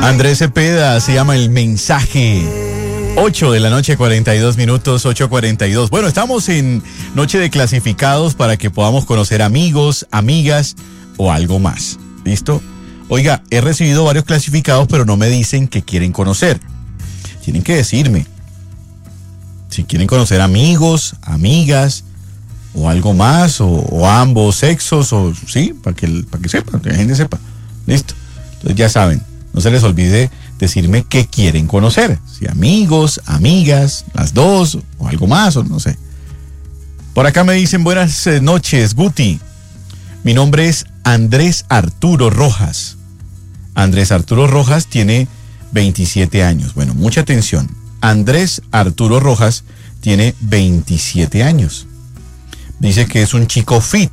Andrés Cepeda, se llama El Mensaje. 8 de la noche, 42 minutos, 8:42. Bueno, estamos en Noche de Clasificados para que podamos conocer amigos, amigas o algo más. ¿Listo? Oiga, he recibido varios clasificados, pero no me dicen que quieren conocer. Tienen que decirme si quieren conocer amigos, amigas o algo más, o ambos sexos, o sí, para que sepan, que la gente sepa. ¿Listo? Entonces ya saben, no se les olvide decirme qué quieren conocer. Si amigos, amigas, las dos, o algo más, o no sé. Por acá me dicen, buenas noches, Guti. Mi nombre es Andrés Arturo Rojas. Andrés Arturo Rojas tiene 27 años. Bueno, mucha atención. Andrés Arturo Rojas tiene 27 años. Dice que es un chico fit.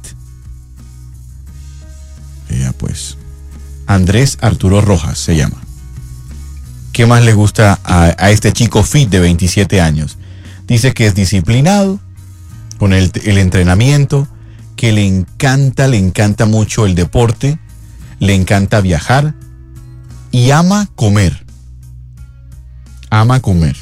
Ya pues. Andrés Arturo Rojas se llama. ¿Qué más le gusta a este chico fit de 27 años? Dice que es disciplinado con el entrenamiento, que le encanta mucho el deporte, le encanta viajar y ama comer. Ama comer.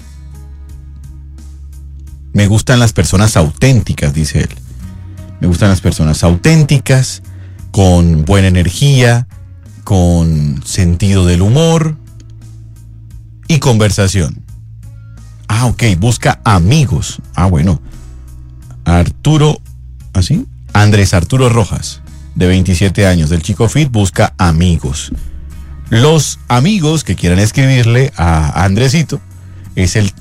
Me gustan las personas auténticas, dice él. Me gustan las personas auténticas, con buena energía, con sentido del humor y conversación. Ah, ok, busca amigos. Ah, bueno. Arturo, ¿así? Andrés Arturo Rojas, de 27 años, del chico fit, busca amigos. Los amigos que quieran escribirle a Andresito es el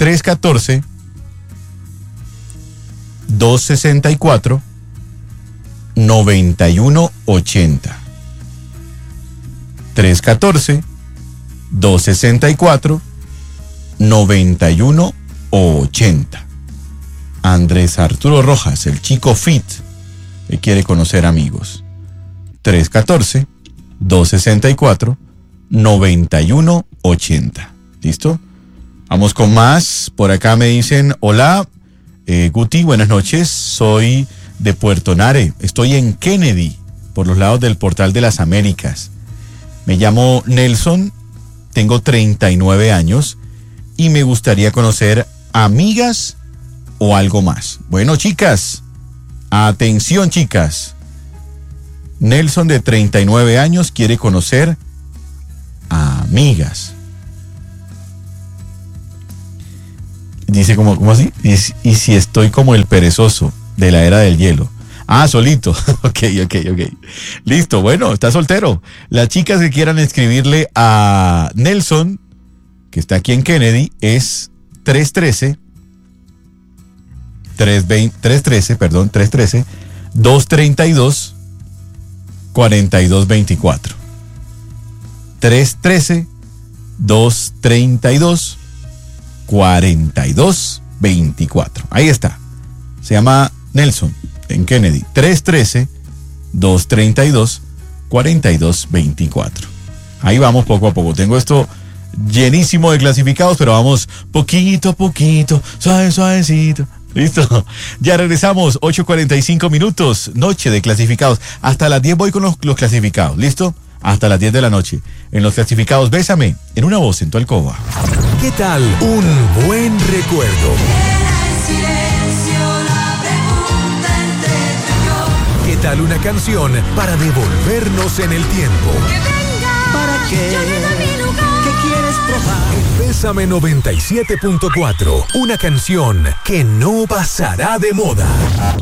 314-264-9180. 314-264-9180. Andrés Arturo Rojas, el chico fit, que quiere conocer amigos. 314-264-9180. ¿Listo? Vamos con más. Por acá me dicen, hola, Guti, buenas noches. Soy de Puerto Nare. Estoy en Kennedy, por los lados del Portal de las Américas. Me llamo Nelson, tengo 39 años y me gustaría conocer amigas o algo más. Bueno, chicas, atención, chicas. Nelson, de 39 años, quiere conocer amigas. Dice, ¿cómo así? Y si estoy como el perezoso de la era del hielo. Ah, solito. Ok. Listo, bueno, está soltero. Las chicas que quieran escribirle a Nelson, que está aquí en Kennedy, es 313-232-4224. 313-232-4224. Ahí está. Se llama Nelson, en Kennedy. 313-232-4224. Ahí vamos poco a poco. Tengo esto llenísimo de clasificados, pero vamos poquito a poquito, suavecito. ¿Listo? Ya regresamos, 8:45 minutos, Noche de Clasificados. Hasta las 10 voy con los clasificados, ¿listo? Hasta las 10 de la noche. En los clasificados, bésame, en una voz, en tu alcoba. ¿Qué tal un buen recuerdo? ¿Qué tal una canción para devolvernos en el tiempo? ¿Para qué? ¿Qué quieres probar? Bésame 97.4, una canción que no pasará de moda.